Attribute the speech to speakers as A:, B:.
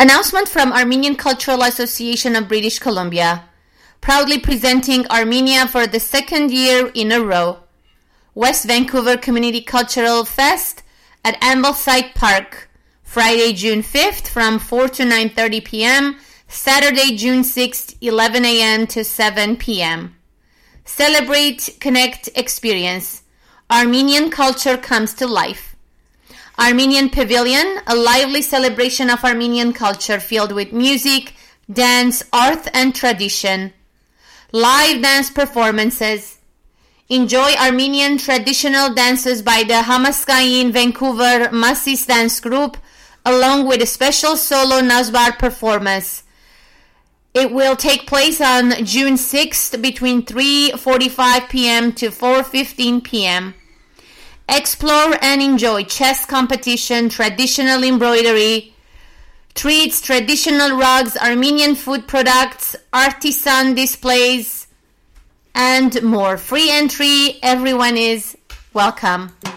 A: Announcement from Armenian Cultural Association of British Columbia, proudly presenting Armenia for the second year in a row. West Vancouver Community Cultural Fest at Ambleside Park, Friday, June 5th from 4 to 9:30 p.m., Saturday, June 6th, 11 a.m. to 7 p.m. Celebrate, connect, experience. Armenian culture comes to life. Armenian Pavilion, a lively celebration of Armenian culture filled with music, dance, art, and tradition. Live dance performances. Enjoy Armenian traditional dances by the Hamaskayin Vancouver Masis Dance Group, along with a special solo Nazbar performance. It will take place on June 6th between 3:45 p.m. to 4:15 p.m. Explore and enjoy chess competition, traditional embroidery, treats, traditional rugs, Armenian food products, artisan displays, and more. Free entry, everyone is welcome.